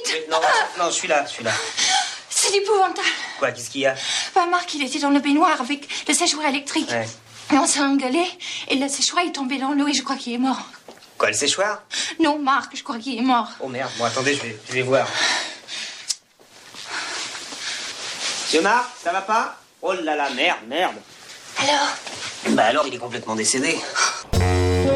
Non, non, celui-là. C'est épouvantable. Quoi, qu'est-ce qu'il y a? Bah, Marc, il était dans le baignoire avec le séchoir électrique. Ouais. Et on s'est engueulé, et le séchoir est tombé dans l'eau et je crois qu'il est mort. Quoi, le séchoir? Non, Marc, je crois qu'il est mort. Oh merde, bon attendez, je vais voir. Monsieur Marc, ça va pas? Oh là là, merde. Alors? Bah alors, il est complètement décédé.